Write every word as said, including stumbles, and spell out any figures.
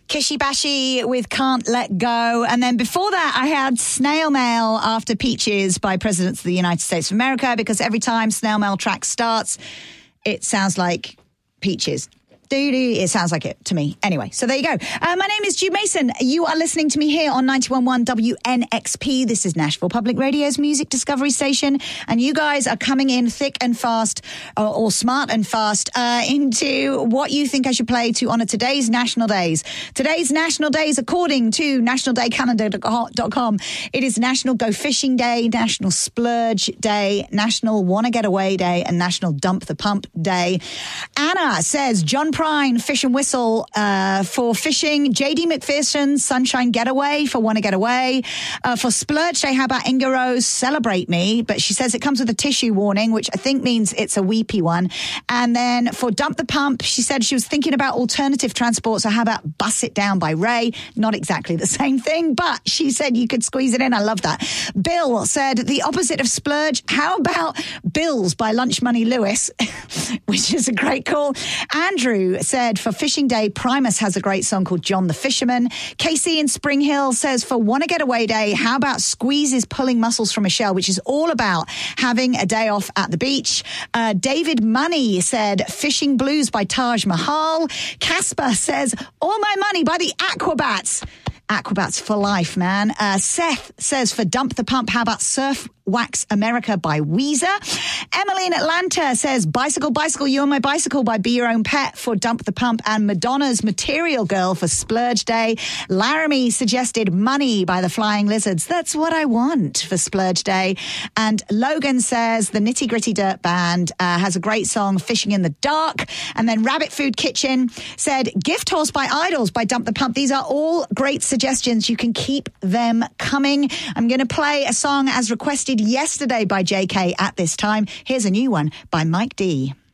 Kishi Bashi with Can't Let Go. And then before that, I had Snail Mail After Peaches by Presidents of the United States of America, because every time Snail Mail track starts, it sounds like Peaches. It sounds like it to me. Anyway, so there you go. Uh, my name is Jude Mason. You are listening to me here on ninety-one point one W N X P. This is Nashville Public Radio's Music Discovery Station. And you guys are coming in thick and fast, or, or smart and fast, uh, into what you think I should play to honour today's national days. Today's national days, according to national day calendar dot com, it is National Go Fishing Day, National Splurge Day, National Wanna Get Away Day, and National Dump the Pump Day. Anna says, John Prine, Fish and Whistle uh, for fishing. J D McPherson, Sunshine Getaway for Wanna Get Away. Uh, for Splurge Day, how about Inga Rose, Celebrate Me? But she says it comes with a tissue warning, which I think means it's a weepy one. And then for Dump the Pump, she said she was thinking about alternative transport, so how about Bus It Down by Ray? Not exactly the same thing, but she said you could squeeze it in. I love that. Bill said the opposite of Splurge, how about Bills by Lunch Money Lewis, which is a great call. Andrew said for Fishing Day, Primus has a great song called John the Fisherman. Casey in Spring Hill says for Wanna Get Away Day, how about Squeezes Pulling Muscles from a Shell, which is all about having a day off at the beach. Uh, David Money said Fishing Blues by Taj Mahal. Casper says All My Money by the Aquabats. Aquabats for life, man. Uh, Seth says for Dump the Pump, how about Surf Wax America by Weezer? Emily in Atlanta says Bicycle, Bicycle, You're My Bicycle by Be Your Own Pet for Dump the Pump, and Madonna's Material Girl for Splurge Day. Laramie suggested Money by the Flying Lizards. That's what I want for Splurge Day. And Logan says the Nitty Gritty Dirt Band uh, has a great song, Fishing in the Dark. And then Rabbit Food Kitchen said Gift Horse by Idols by Dump the Pump. These are all great suggestions. You can keep them coming. I'm going to play a song as requested yesterday by J K at this time. Here's a new one by Mike D.